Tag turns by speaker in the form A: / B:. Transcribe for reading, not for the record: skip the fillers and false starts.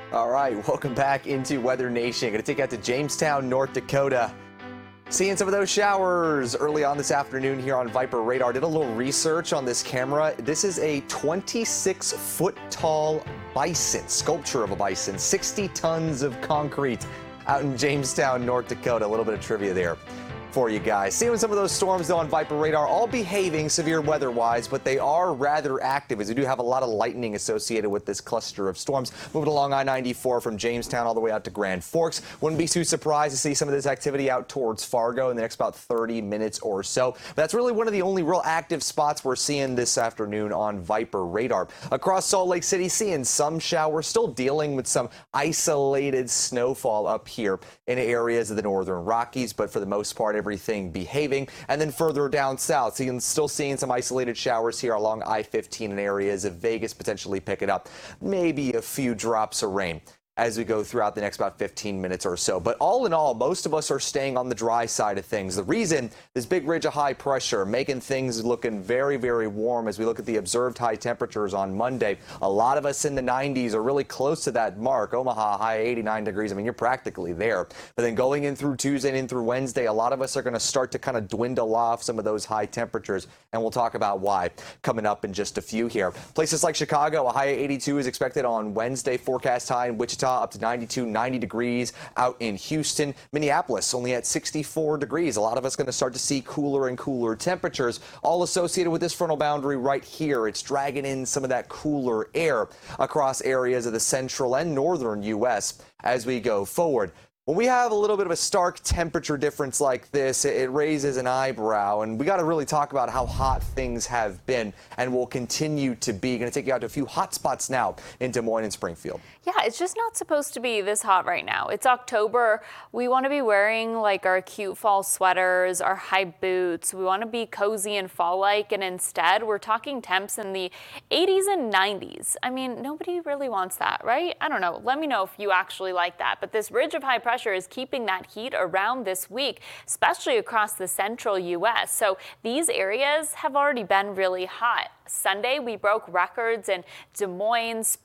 A: All right, welcome back into Weather Nation. Going to take you out to Jamestown, North Dakota. Seeing some of those showers early on this afternoon here on Viper Radar. Did a little research on this camera. This is a 26-foot tall bison, sculpture of a bison, 60 tons of concrete out in Jamestown, North Dakota. A little bit of trivia there for you guys. Seeing some of those storms though on Viper Radar, all behaving severe weather-wise, but they are rather active as we do have a lot of lightning associated with this cluster of storms. Moving along I-94 from Jamestown all the way out to Grand Forks. Wouldn't be too surprised to see some of this activity out towards Fargo in the next about 30 minutes or so. But that's really one of the only real active spots we're seeing this afternoon on Viper Radar. Across Salt Lake City, seeing some showers, still dealing with some isolated snowfall up here in areas of the northern Rockies, but for the most part, everything behaving. And then further down south, still seeing some isolated showers here along I-15 in areas of Vegas, potentially picking up maybe a few drops of rain as we go throughout the next about 15 minutes or so. But all in all, most of us are staying on the dry side of things. The reason, this big ridge of high pressure making things looking very, very warm as we look at the observed high temperatures on Monday. A lot of us in the 90s are really close to that mark. Omaha, high 89 degrees. I mean, you're practically there. But then going in through Tuesday and in through Wednesday, a lot of us are going to start to kind of dwindle off some of those high temperatures. And we'll talk about why coming up in just a few here. Places like Chicago, a high of 82 is expected on Wednesday. Forecast high in Wichita up to 92, 90 degrees out in Houston. Minneapolis only at 64 degrees. A lot of us going to start to see cooler and cooler temperatures, all associated with this frontal boundary right here. It's dragging in some of that cooler air across areas of the central and northern U.S. as we go forward. When we have a little bit of a stark temperature difference like this, it raises an eyebrow, and we got to really talk about how hot things have been and will continue to be. Going to take you out to a few hot spots now in Des Moines and Springfield.
B: Yeah, it's just not supposed to be this hot right now. It's October. We want to be wearing like our cute fall sweaters, our high boots. We want to be cozy and fall-like, and instead we're talking temps in the 80s and 90s. I mean, nobody really wants that, right? I don't know. Let me know if you actually like that. But this ridge of high pressure is keeping that heat around this week, especially across the central U.S. So these areas have already been really hot. Sunday, we broke records in Des Moines,